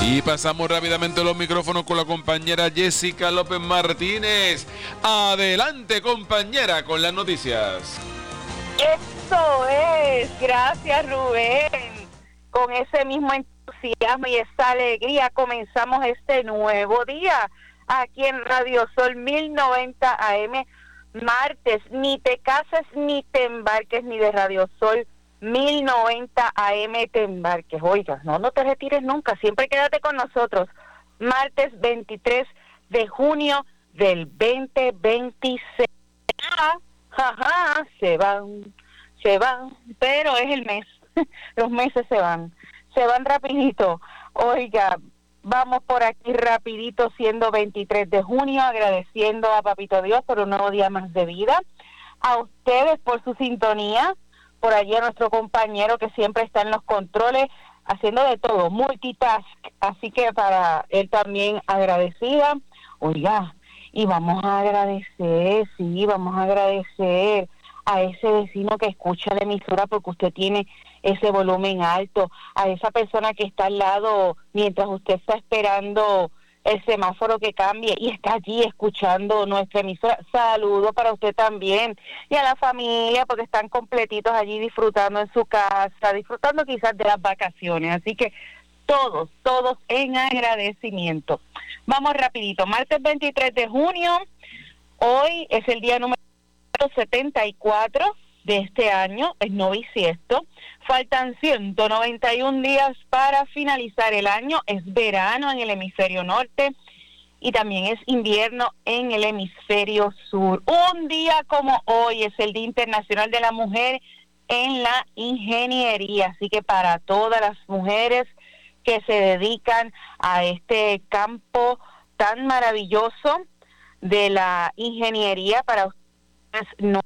Y pasamos rápidamente los micrófonos con la compañera Jessica López Martínez. Adelante, compañera, con las noticias. Eso es, gracias Rubén. Con ese mismo entusiasmo y esa alegría comenzamos este nuevo día aquí en Radio Sol 1090 AM, martes. Ni te cases ni te embarques, ni de Radio Sol 1090 AM te embarques. Oiga, no te retires nunca, siempre quédate con nosotros. Martes 23 de junio del 2026. Se van, pero es el mes. Los meses se van rapidito. Oiga, vamos por aquí rapidito, siendo 23 de junio, agradeciendo a Papito Dios por un nuevo día más de vida, a ustedes por su sintonía, por allí a nuestro compañero que siempre está en los controles, haciendo de todo, multitask, así que para él también agradecida. Oiga, y vamos a agradecer a ese vecino que escucha la emisora porque usted tiene ese volumen alto, a esa persona que está al lado mientras usted está esperando el semáforo que cambie y está allí escuchando nuestra emisora. Saludo para usted también y a la familia porque están completitos allí disfrutando en su casa, disfrutando quizás de las vacaciones, así que todos en agradecimiento. Vamos rapidito, martes 23 de junio, hoy es el día número 74 de este año, es no bisiesto. Faltan 191 días para finalizar el año, es verano en el hemisferio norte y también es invierno en el hemisferio sur. Un día como hoy es el Día Internacional de la Mujer en la Ingeniería, así que para todas las mujeres que se dedican a este campo tan maravilloso de la ingeniería, para ustedes no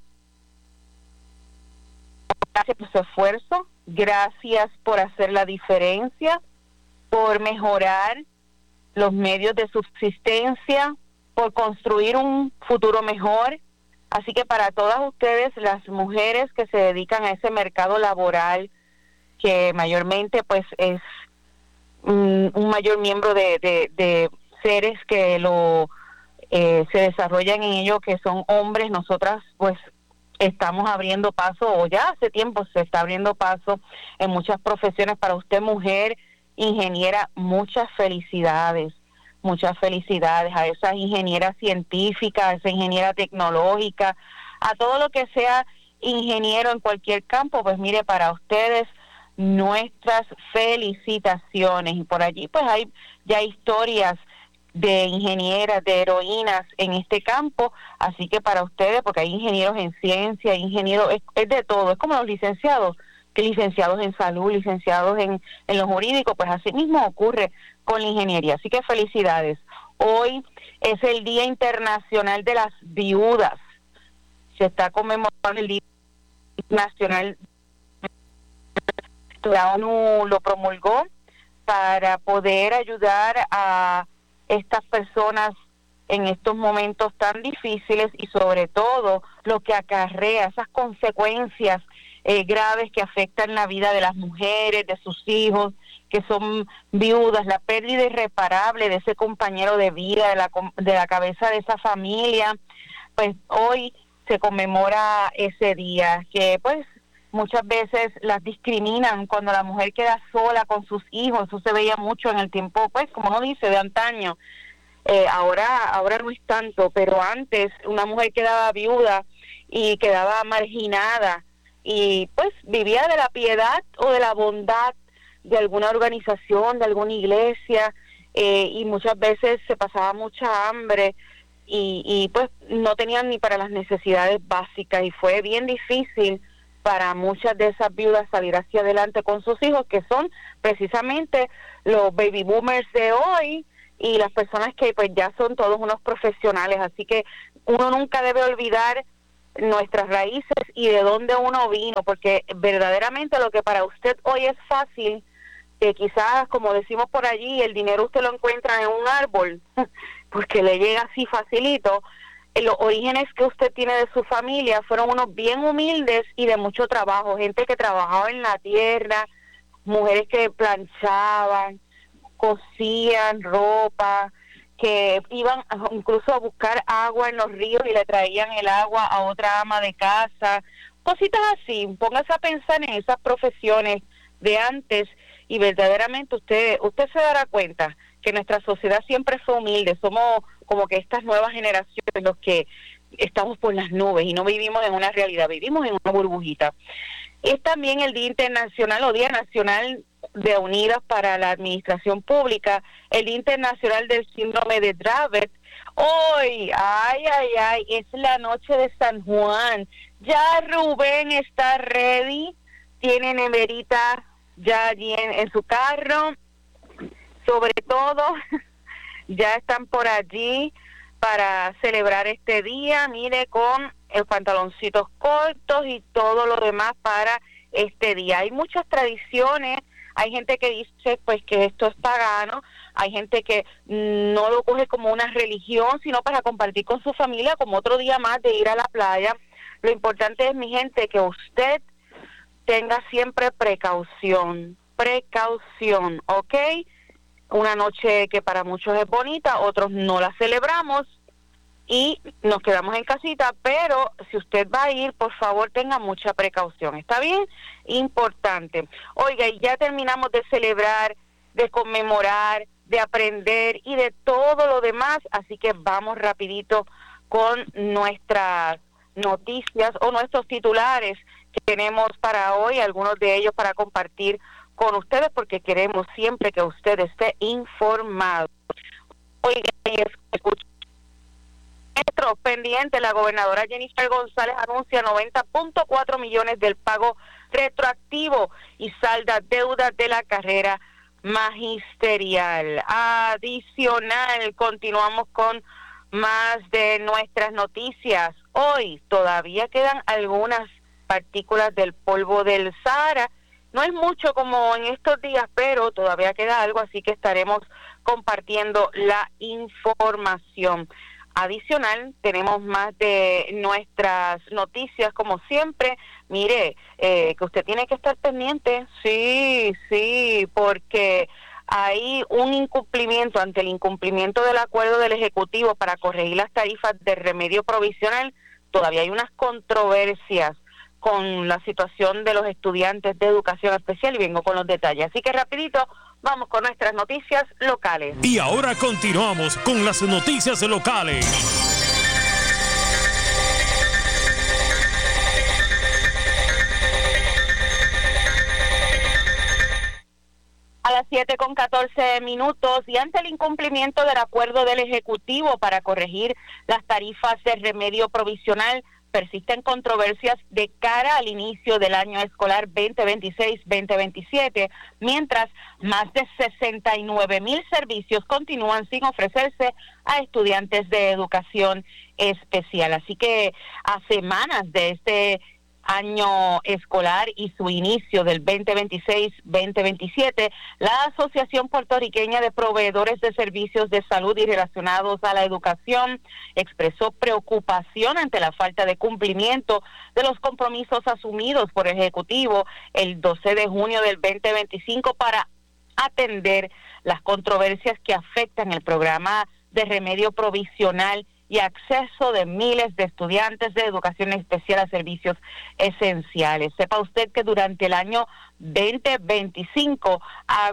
gracias por su esfuerzo, gracias por hacer la diferencia, por mejorar los medios de subsistencia, por construir un futuro mejor. Así que para todas ustedes, las mujeres que se dedican a ese mercado laboral, que mayormente pues es un mayor miembro de seres que se desarrollan en ello, que son hombres, nosotras pues estamos abriendo paso, o ya hace tiempo se está abriendo paso en muchas profesiones. Para usted, mujer ingeniera, muchas felicidades a esa ingeniera científica, a esa ingeniera tecnológica, a todo lo que sea ingeniero en cualquier campo. Pues mire, para ustedes nuestras felicitaciones, y por allí pues hay ya historias de ingenieras, de heroínas en este campo, así que para ustedes, porque hay ingenieros en ciencia, ingenieros, es de todo, es como los licenciados, que licenciados en salud, licenciados en lo jurídico, pues así mismo ocurre con la ingeniería, así que felicidades. Hoy es el Día Internacional de las Viudas, se está conmemorando el Día Nacional, la ONU lo promulgó para poder ayudar a estas personas en estos momentos tan difíciles y sobre todo lo que acarrea esas consecuencias graves que afectan la vida de las mujeres, de sus hijos, que son viudas, la pérdida irreparable de ese compañero de vida, de la cabeza de esa familia. Pues hoy se conmemora ese día, que pues muchas veces las discriminan cuando la mujer queda sola con sus hijos. Eso se veía mucho en el tiempo, pues, como uno dice, de antaño. Ahora no es tanto, pero antes una mujer quedaba viuda y quedaba marginada y pues vivía de la piedad o de la bondad de alguna organización, de alguna iglesia, y muchas veces se pasaba mucha hambre y pues no tenían ni para las necesidades básicas, y fue bien difícil para muchas de esas viudas salir hacia adelante con sus hijos, que son precisamente los baby boomers de hoy y las personas que pues ya son todos unos profesionales. Así que uno nunca debe olvidar nuestras raíces y de dónde uno vino, porque verdaderamente lo que para usted hoy es fácil, que quizás, como decimos por allí, el dinero usted lo encuentra en un árbol porque le llega así facilito. Los orígenes que usted tiene de su familia fueron unos bien humildes y de mucho trabajo, gente que trabajaba en la tierra, mujeres que planchaban, cosían ropa, que iban incluso a buscar agua en los ríos y le traían el agua a otra ama de casa, cositas así. Póngase a pensar en esas profesiones de antes y verdaderamente usted se dará cuenta que nuestra sociedad siempre fue humilde. Somos como que estas nuevas generaciones los que estamos por las nubes y no vivimos en una realidad, vivimos en una burbujita. Es también el Día Internacional o Día Nacional de Unidas para la Administración Pública, el Día Internacional del Síndrome de Dravet. Hoy, es la noche de San Juan. Ya Rubén está ready, tiene neverita ya allí en su carro, sobre todo, ya están por allí para celebrar este día, mire, con pantaloncitos cortos y todo lo demás para este día. Hay muchas tradiciones, hay gente que dice pues que esto es pagano, hay gente que no lo coge como una religión, sino para compartir con su familia, como otro día más de ir a la playa. Lo importante es, mi gente, que usted tenga siempre precaución, ¿ok? Una noche que para muchos es bonita, otros no la celebramos y nos quedamos en casita, pero si usted va a ir, por favor tenga mucha precaución, ¿está bien? Importante. Oiga, y ya terminamos de celebrar, de conmemorar, de aprender y de todo lo demás, así que vamos rapidito con nuestras noticias o nuestros titulares que tenemos para hoy, algunos de ellos para compartir con ustedes porque queremos siempre que usted esté informado. Oiga, pendiente, la gobernadora Jennifer González anuncia 90.4 millones del pago retroactivo y salda deudas de la carrera magisterial. Adicional, continuamos con más de nuestras noticias. Hoy todavía quedan algunas partículas del polvo del Sahara. No es mucho como en estos días, pero todavía queda algo, así que estaremos compartiendo la información. Adicional, tenemos más de nuestras noticias, como siempre. Mire, que usted tiene que estar pendiente, sí, porque hay un incumplimiento, ante el incumplimiento del acuerdo del Ejecutivo para corregir las tarifas de remedio provisional. Todavía hay unas controversias con la situación de los estudiantes de educación especial y vengo con los detalles. Así que rapidito, vamos con nuestras noticias locales. Y ahora continuamos con las noticias locales. A las 7:14 y ante el incumplimiento del acuerdo del Ejecutivo para corregir las tarifas de remedio provisional, persisten controversias de cara al inicio del año escolar 2026-2027, mientras más de 69,000 servicios continúan sin ofrecerse a estudiantes de educación especial. Así que a semanas de este año escolar y su inicio del 2026-2027, la Asociación Puertorriqueña de Proveedores de Servicios de Salud y Relacionados a la Educación expresó preocupación ante la falta de cumplimiento de los compromisos asumidos por el Ejecutivo el 12 de junio del 2025 para atender las controversias que afectan el programa de remedio provisional y acceso de miles de estudiantes de educación especial a servicios esenciales. Sepa usted que durante el año 2025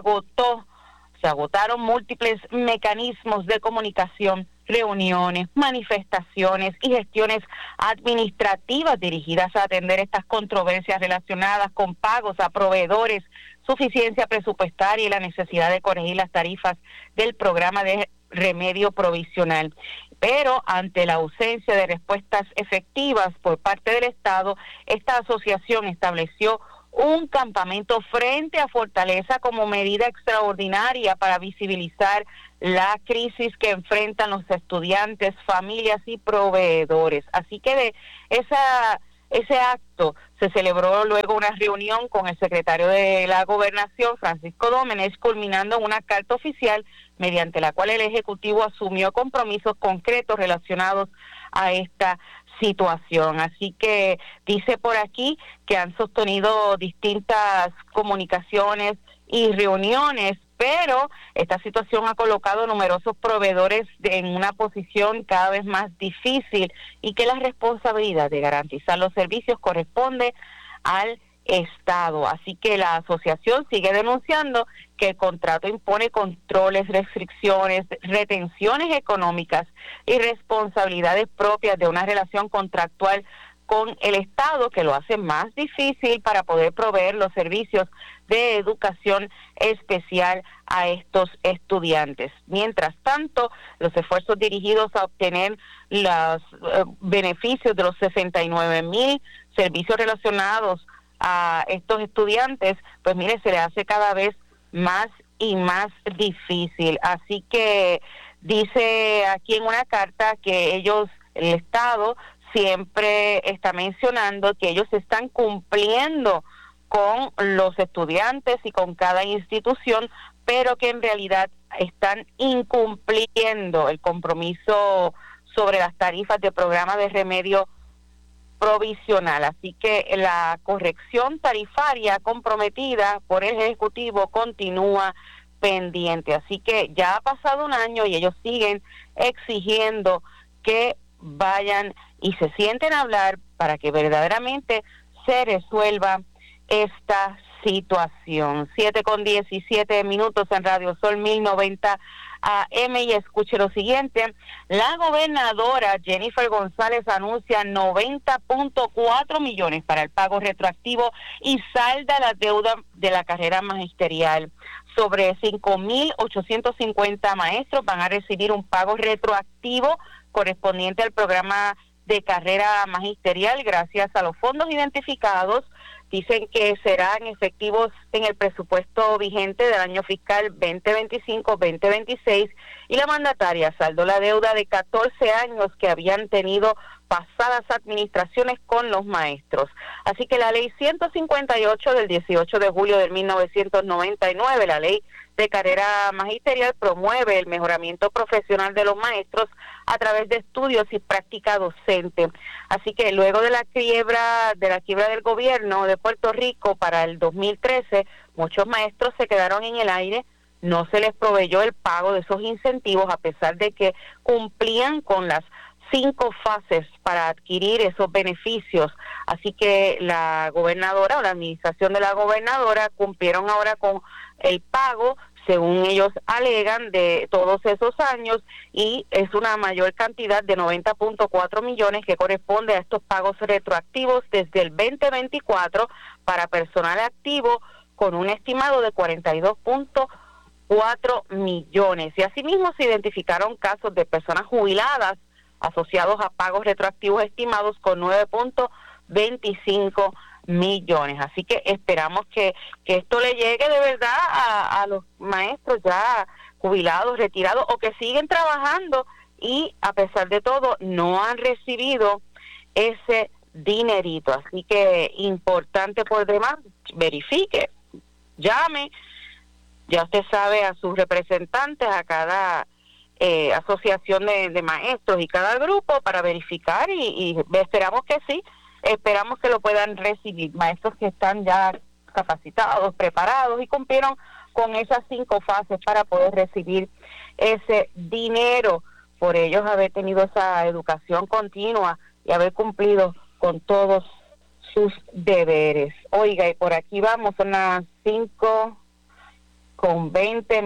se agotaron múltiples mecanismos de comunicación, reuniones, manifestaciones y gestiones administrativas dirigidas a atender estas controversias relacionadas con pagos a proveedores, suficiencia presupuestaria y la necesidad de corregir las tarifas del programa de remedio provisional. Pero ante la ausencia de respuestas efectivas por parte del Estado, esta asociación estableció un campamento frente a Fortaleza como medida extraordinaria para visibilizar la crisis que enfrentan los estudiantes, familias y proveedores. Así que de ese acto se celebró luego una reunión con el secretario de la Gobernación, Francisco Dómenes, culminando en una carta oficial mediante la cual el Ejecutivo asumió compromisos concretos relacionados a esta situación. Así que dice por aquí que han sostenido distintas comunicaciones y reuniones pero esta situación ha colocado numerosos proveedores en una posición cada vez más difícil y que la responsabilidad de garantizar los servicios corresponde al Estado. Así que la asociación sigue denunciando que el contrato impone controles, restricciones, retenciones económicas y responsabilidades propias de una relación contractual con el Estado, que lo hace más difícil para poder proveer los servicios de educación especial a estos estudiantes. Mientras tanto, los esfuerzos dirigidos a obtener los beneficios de los 69,000 servicios relacionados a estos estudiantes, pues mire, se le hace cada vez más y más difícil. Así que dice aquí en una carta que ellos, el Estado, siempre está mencionando que ellos están cumpliendo con los estudiantes y con cada institución, pero que en realidad están incumpliendo el compromiso sobre las tarifas de programa de remedio provisional. Así que la corrección tarifaria comprometida por el Ejecutivo continúa pendiente. Así que ya ha pasado un año y ellos siguen exigiendo que vayan y se sienten a hablar para que verdaderamente se resuelva esta situación. 7:17 en Radio Sol 1090 AM, y escuche lo siguiente. La gobernadora Jennifer González anuncia 90.4 millones para el pago retroactivo y salda la deuda de la carrera magisterial. Sobre 5,850 maestros van a recibir un pago retroactivo correspondiente al programa de carrera magisterial gracias a los fondos identificados. Dicen que serán efectivos en el presupuesto vigente del año fiscal 2025-2026, y la mandataria saldó la deuda de 14 años que habían tenido pasadas administraciones con los maestros. Así que la ley 158 del 18 de julio de 1999, la ley de carrera magisterial, promueve el mejoramiento profesional de los maestros a través de estudios y práctica docente. Así que luego de la quiebra del gobierno de Puerto Rico para el 2013, muchos maestros se quedaron en el aire. No se les proveyó el pago de esos incentivos a pesar de que cumplían con las 5 fases para adquirir esos beneficios. Así que la gobernadora o la administración de la gobernadora cumplieron ahora con el pago, según ellos alegan, de todos esos años, y es una mayor cantidad de 90.4 millones que corresponde a estos pagos retroactivos desde el 2024 para personal activo, con un estimado de 42.4 millones. Y asimismo se identificaron casos de personas jubiladas asociados a pagos retroactivos estimados con 9.25 millones. Así que esperamos que esto le llegue de verdad a los maestros ya jubilados, retirados o que siguen trabajando y a pesar de todo no han recibido ese dinerito. Así que importante por demás, verifique, llame, ya usted sabe, a sus representantes, a cada asociación de maestros y cada grupo para verificar y esperamos que sí, esperamos que lo puedan recibir. Maestros que están ya capacitados, preparados y cumplieron con esas 5 fases para poder recibir ese dinero por ellos haber tenido esa educación continua y haber cumplido con todos sus deberes. Oiga, y por aquí vamos, son las 5:20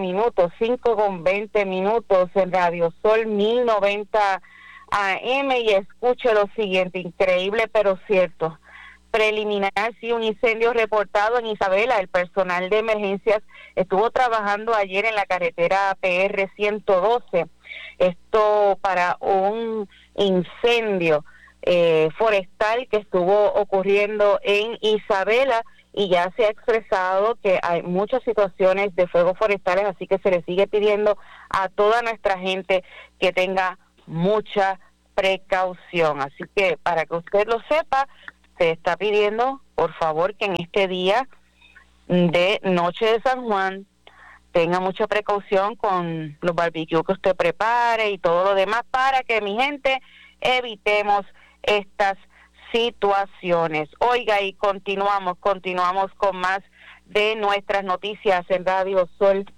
en Radio Sol 1090 AM, y escuche lo siguiente, increíble pero cierto. Preliminar, sí, un incendio reportado en Isabela. El personal de emergencias estuvo trabajando ayer en la carretera PR 112. Esto para un incendio forestal que estuvo ocurriendo en Isabela, y ya se ha expresado que hay muchas situaciones de fuegos forestales, así que se le sigue pidiendo a toda nuestra gente que tenga mucha precaución. Así que para que usted lo sepa, se está pidiendo, por favor, que en este día de Noche de San Juan tenga mucha precaución con los barbecues que usted prepare y todo lo demás, para que, mi gente, evitemos estas situaciones. Oiga, y continuamos con más de nuestras noticias en Radio Sol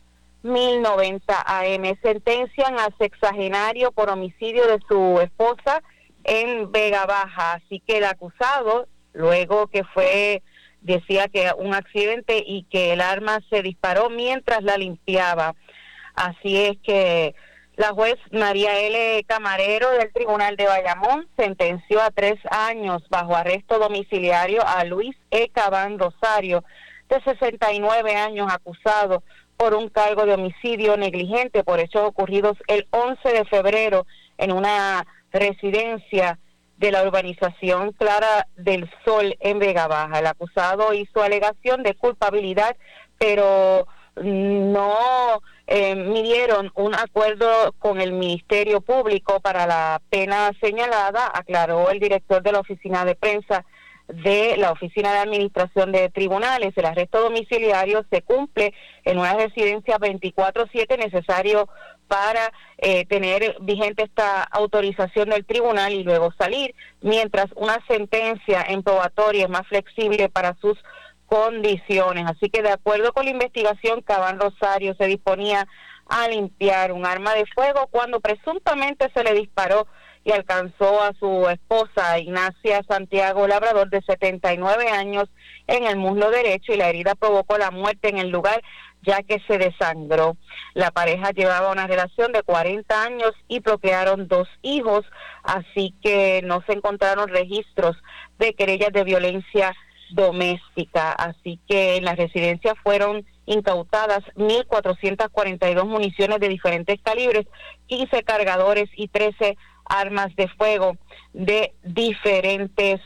1090 AM. Sentencian al sexagenario por homicidio de su esposa en Vega Baja. Así que el acusado, luego que decía que un accidente y que el arma se disparó mientras la limpiaba. Así es que la juez María L. Camarero del Tribunal de Bayamón sentenció a 3 años bajo arresto domiciliario a Luis E. Cabán Rosario, de 69 años, acusado por un cargo de homicidio negligente por hechos ocurridos el 11 de febrero en una residencia de la urbanización Clara del Sol en Vega Baja. El acusado hizo alegación de culpabilidad, pero no midieron un acuerdo con el Ministerio Público para la pena señalada, aclaró el director de la oficina de prensa de la Oficina de Administración de Tribunales. El arresto domiciliario se cumple en una residencia 24/7 necesario para tener vigente esta autorización del tribunal y luego salir, mientras una sentencia en probatoria es más flexible para sus condiciones. Así que de acuerdo con la investigación, Cabán Rosario se disponía a limpiar un arma de fuego cuando presuntamente se le disparó y alcanzó a su esposa Ignacia Santiago Labrador, de 79 años, en el muslo derecho, y la herida provocó la muerte en el lugar, ya que se desangró. La pareja llevaba una relación de 40 años y procrearon 2 hijos, así que no se encontraron registros de querellas de violencia doméstica. Así que en la residencia fueron incautadas 1.442 municiones de diferentes calibres, 15 cargadores y 13 armas de fuego de diferentes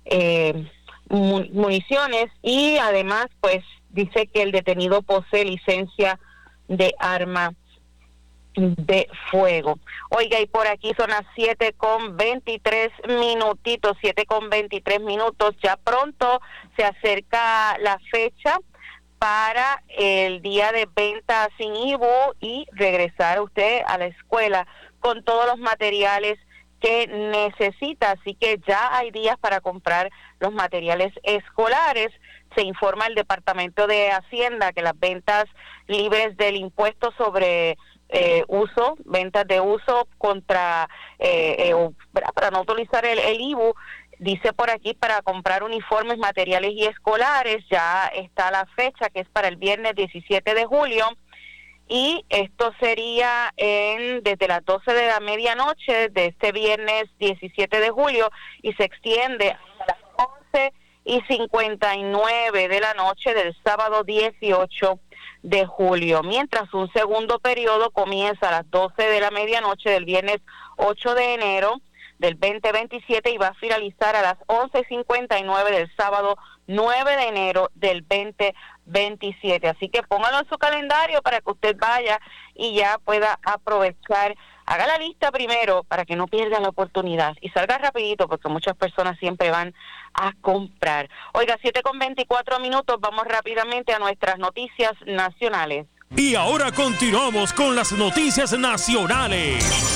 municiones, y además pues dice que el detenido posee licencia de arma de fuego. Oiga, y por aquí son las 7:23 minutitos, 7:23 minutos. Ya pronto se acerca la fecha para el día de venta sin IBU y regresar usted a la escuela con todos los materiales que necesita. Así que ya hay días para comprar los materiales escolares. Se informa el Departamento de Hacienda que las ventas libres del impuesto sobre ventas de uso contra para no utilizar el IBU, dice por aquí, para comprar uniformes, materiales y escolares, ya está la fecha, que es para el viernes 17 de julio, y esto sería desde las 12 de la medianoche de este viernes 17 de julio y se extiende a las 11:59 de la noche del sábado 18 de julio, mientras un segundo periodo comienza a las 12 de la medianoche del viernes 8 de enero del 2027 y va a finalizar a las 11:59 del sábado 9 de enero del 2027. Así que póngalo en su calendario para que usted vaya y ya pueda aprovechar. Haga la lista primero para que no pierda la oportunidad y salga rapidito, porque muchas personas siempre van a comprar. Oiga, 7:24 minutos, vamos rápidamente a nuestras noticias nacionales. Y ahora continuamos con las noticias nacionales.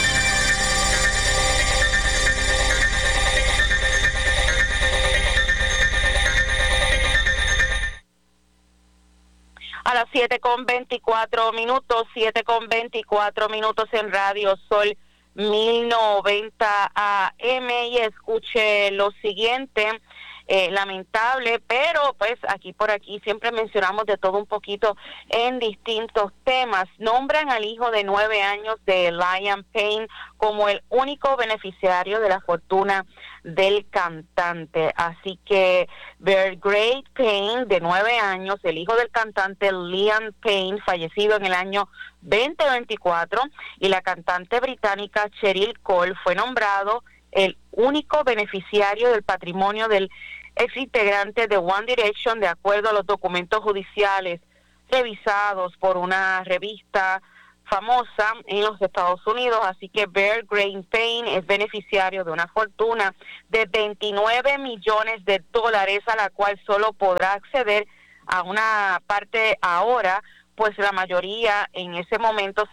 A las 7:24 minutos, 7:24 minutos en Radio Sol 1090 AM, y escuche lo siguiente. Lamentable, pero pues por aquí siempre mencionamos de todo un poquito en distintos temas. Nombran al hijo de 9 años de Liam Payne como el único beneficiario de la fortuna del cantante. Así que Bear Great Payne, de 9 años, el hijo del cantante Liam Payne, fallecido en el año 2024, y la cantante británica Cheryl Cole, fue nombrado el único beneficiario del patrimonio del ex integrante de One Direction, de acuerdo a los documentos judiciales revisados por una revista famosa en los Estados Unidos. Así que Bear Great Payne es beneficiario de una fortuna de $29 millones, a la cual solo podrá acceder a una parte ahora, pues la mayoría en ese momento